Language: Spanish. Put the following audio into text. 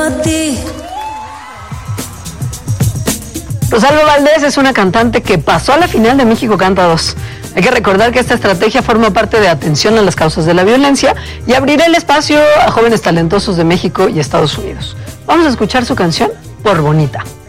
pa' ti. Rosalba Valdés es una cantante que pasó a la final de México Canta 2. Hay que recordar que esta estrategia forma parte de atención a las causas de la violencia y abrirá el espacio a jóvenes talentosos de México y Estados Unidos. Vamos a escuchar su canción, Por Bonita.